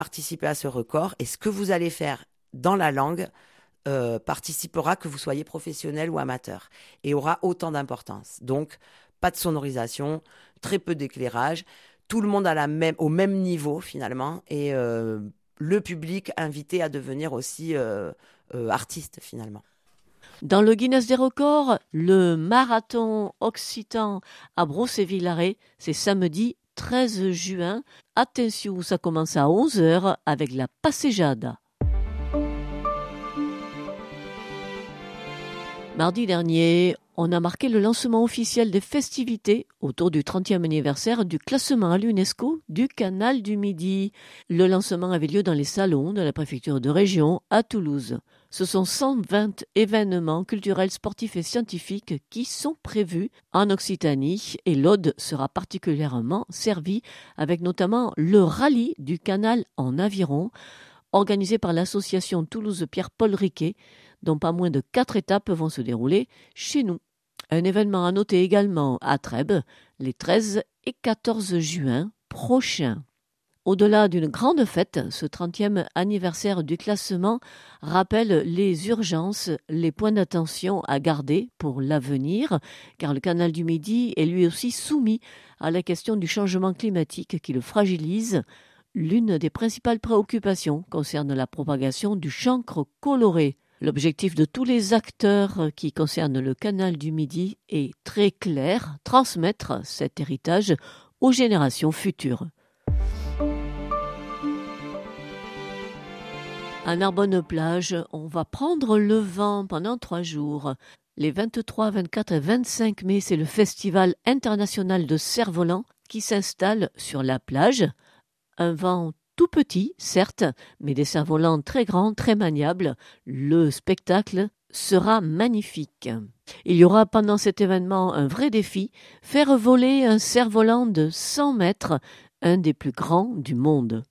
participer à ce record et ce que vous allez faire dans la langue participera que vous soyez professionnel ou amateur et aura autant d'importance. Donc, pas de sonorisation, très peu d'éclairage, tout le monde au même niveau finalement et le public invité à devenir aussi artiste finalement. Dans le Guinness des records, le marathon occitan à Brocéville-Larrey, c'est samedi 13 juin. Attention, ça commence à 11h avec la passejada. Mardi dernier, on a marqué le lancement officiel des festivités autour du 30e anniversaire du classement à l'UNESCO du Canal du Midi. Le lancement avait lieu dans les salons de la préfecture de région à Toulouse. Ce sont 120 événements culturels, sportifs et scientifiques qui sont prévus en Occitanie et l'Aude sera particulièrement servie avec notamment le rallye du canal en aviron organisé par l'association Toulouse Pierre-Paul Riquet dont pas moins de 4 étapes vont se dérouler chez nous. Un événement à noter également à Trèbes les 13 et 14 juin prochains. Au-delà d'une grande fête, ce 30e anniversaire du classement rappelle les urgences, les points d'attention à garder pour l'avenir, car le canal du Midi est lui aussi soumis à la question du changement climatique qui le fragilise. L'une des principales préoccupations concerne la propagation du chancre coloré. L'objectif de tous les acteurs qui concernent le canal du Midi est très clair, transmettre cet héritage aux générations futures. À Narbonne-Plage, on va prendre le vent pendant 3 jours. Les 23, 24 et 25 mai, c'est le Festival international de cerf-volant qui s'installe sur la plage. Un vent tout petit, certes, mais des cerfs-volants très grands, très maniables. Le spectacle sera magnifique. Il y aura pendant cet événement un vrai défi, faire voler un cerf-volant de 100 mètres, un des plus grands du monde.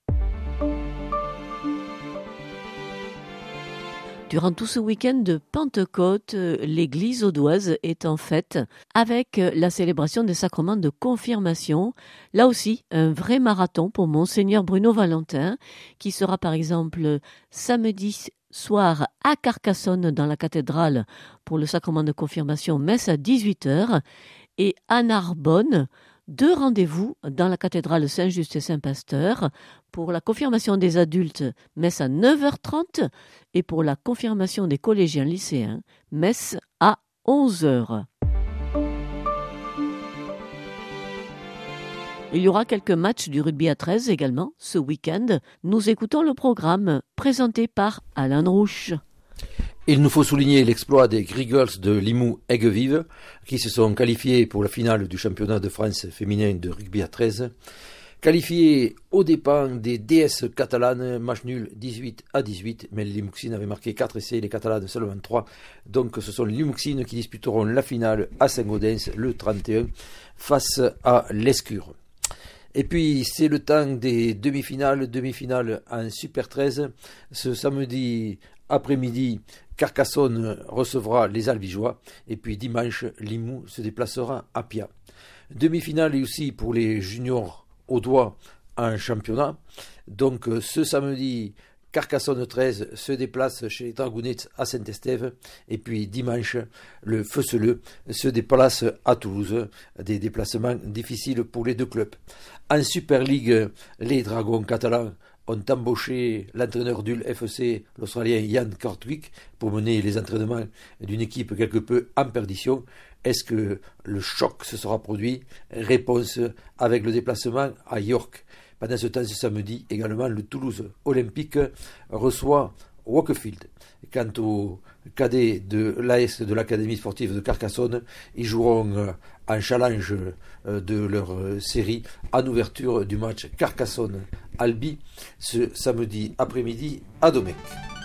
Durant tout ce week-end de Pentecôte, l'église audoise est en fête avec la célébration des sacrements de confirmation. Là aussi, un vrai marathon pour Monseigneur Bruno Valentin, qui sera par exemple samedi soir à Carcassonne dans la cathédrale pour le sacrement de confirmation, messe à 18h, et à Narbonne, 2 rendez-vous dans la cathédrale Saint-Just et Saint-Pasteur pour la confirmation des adultes, messe à 9h30 et pour la confirmation des collégiens lycéens, messe à 11h. Il y aura quelques matchs du rugby à 13 également ce week-end. Nous écoutons le programme présenté par Alain Rouche. Il nous faut souligner l'exploit des Grigirls de Limoux-Aigues-Vives qui se sont qualifiés pour la finale du championnat de France féminin de rugby à 13. Qualifiés aux dépens des DS catalanes, match nul 18-18, mais les Limouxines avaient marqué 4 essais, les Catalanes seulement 3. Donc ce sont les Limouxines qui disputeront la finale à Saint-Gaudens le 31 face à l'Escure. Et puis c'est le temps des demi-finales en Super 13. Ce samedi après-midi, Carcassonne recevra les Albigeois et puis dimanche, Limoux se déplacera à Pia. Demi-finale aussi pour les juniors audois en championnat. Donc ce samedi, Carcassonne 13 se déplace chez les Dragounettes à Saint-Estève et puis dimanche, le Feuceleux se déplace à Toulouse. Des déplacements difficiles pour les deux clubs. En Super League, les Dragons catalans ont embauché l'entraîneur du FC, l'Australien Ian Cartwick, pour mener les entraînements d'une équipe quelque peu en perdition. Est-ce que le choc se sera produit? Réponse avec le déplacement à York. Pendant ce temps, ce samedi, également, le Toulouse Olympique reçoit Wakefield. Quant aux cadets de l'AS de l'Académie sportive de Carcassonne, ils joueront en challenge de leur série en ouverture du match Carcassonne-Albi ce samedi après-midi à Domecq.